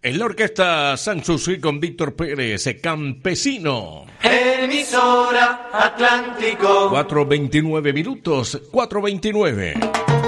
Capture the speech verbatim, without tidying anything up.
En la orquesta Sanssouci con Víctor Pérez, Campesino. Emisora Atlántico. cuatro veintinueve minutos, cuatro veintinueve.